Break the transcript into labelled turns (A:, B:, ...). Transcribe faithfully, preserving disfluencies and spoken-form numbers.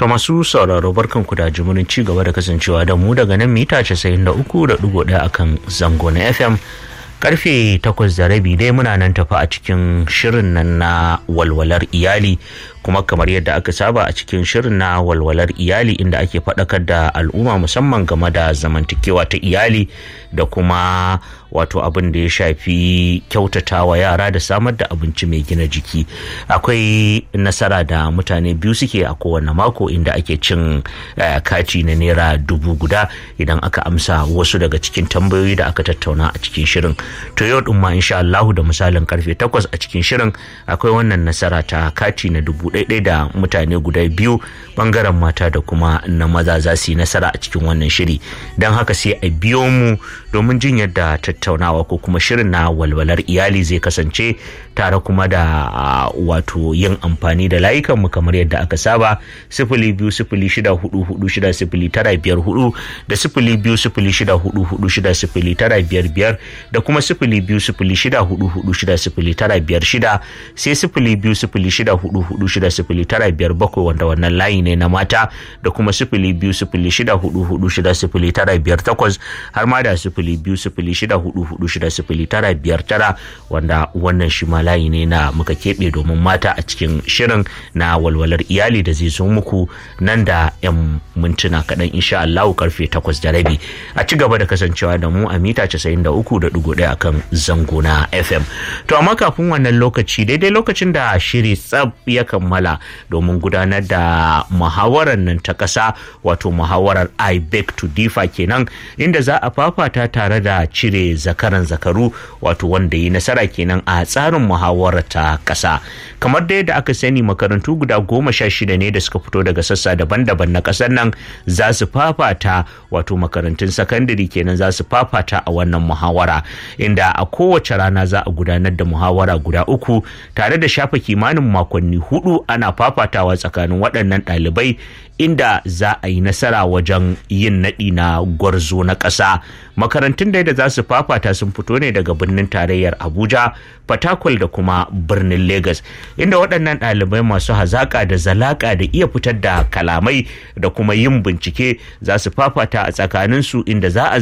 A: To masu sauraro barkanku da jimurin ci gaba da kasancewa da mu daga nan mita casa'in da uku da ɗigo ɗaya akan zango na F M. Karfe takwas da rabi dai muna nan tafi a cikin shirin nan na walwalar iyali, kuma kamar yadda aka saba a cikin shirin na walwalar iyali inda ake faɗakar da al'umma musamman game da zamantakewa ta iyali da kuma wato abin da ya shafi kyautata wa yara da samar da abinci mai gina jiki. Akwai nasara da mutane biyu suke a kowane mako inda ake cin kati na naira dubu guda idan aka amsa wasu daga cikin tambayoyi da aka tattauna a cikin shirin. To yau din ma insha Allah da misalin karfe takwas a cikin shirin akwai wannan nasara ta kati na dubu ɗaya da mutane guda biyu bangaren mata da kuma na maza za su yi nasara a cikin wannan shiri. Don haka sai a biyo mu domin jin yadda tattaunawa ko kuma shirin na walwalar iyali zai kasance, tare kuma da wato yin amfani da layukan mu kamar yadda aka saba sifili biyu sifili shida hudu hudu shida sifili tara biyar hudu da sifili biyu sifili shida hudu hudu shida sifili tara biyar biyar da kuma sifili biyu sifili shida hudu hudu shida sifili tara biyar shida sai sifili biyu sifili shida hudu hudu shida sifili tara biyar bakwai wanda wannan layi ne na mata, da kuma sifili biyu sifili shida hudu hudu shida sifili tara biyar takwas har ma da sifili biyu sifili shida hudu hudu shida sifili tara biyar tara wanda wannan shi ma layi ne na muka keɓe domin mata a cikin shirin na walwalar iyali da zai zo muku nan da yan mintuna kaɗan insha Allah karfe takwas da rabi. A ci gaba da kasancewa da mu a mita casa'in da uku da ɗigo ɗaya akan zango na F M. To amma kafin wannan lokaci daidai lokacin da shiri tsab ya kammala domin gudanar da muhawarar nan ta ƙasa wato muhawarar I beg to differ kenan, inda za a fafata tare da cire zakaran zakaru wato wanda yi nasara kenan a tsarin muhawarar ta ƙasa. Kamar da yadda aka sani makarantu guda goma sha shida ne da suka fito daga sassa daban-daban na ƙasar nan za su fafata, wato makarantun sakandare kenan za su fafata a wannan muhawara, inda a kowace rana za a gudanar da muhawara guda uku tare da shafa kimanin makonni hudu ana fafatawa tsakanin waɗannan ɗalibai, inda za a yi nasara wajen yin naɗi na gwarzo na ƙasa. Makarantun da za su fafata sun fito ne daga birnin tarayyar Abuja, Fatakwal da kuma birnin Legas, inda waɗannan ɗalibai masu hazaƙa da zalaƙa da iya fitar da kalamai da kuma yin bincike za su fafata a tsakaninsu, inda za a